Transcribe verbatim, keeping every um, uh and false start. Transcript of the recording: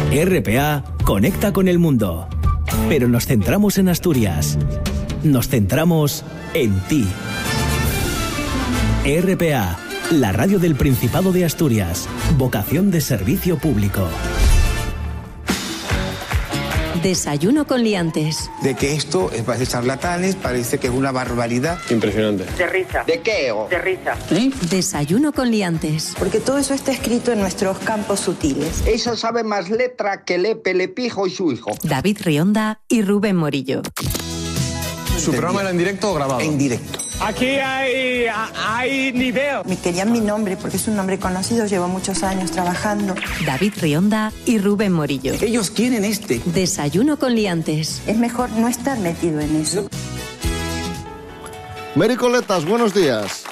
R P A conecta con el mundo. Pero nos centramos en Asturias. Nos centramos en ti. R P A, la radio del Principado de Asturias. Vocación de servicio público. Desayuno con liantes. De que esto es de charlatanes, parece que es una barbaridad. Impresionante. De risa. ¿De qué? O? De risa. ¿Eh? Desayuno con liantes. Porque todo eso está escrito en nuestros campos sutiles. Eso sabe más letra que Lepe, Lepijo y su hijo. David Rionda y Rubén Morillo. ¿Su programa era en directo o grabado? En directo. Aquí hay, hay nivel. Me querían mi nombre porque es un nombre conocido, llevo muchos años trabajando. David Rionda y Rubén Morillo. Ellos quieren este. Desayuno con liantes. Es mejor no estar metido en eso. Mericoletas, buenos días.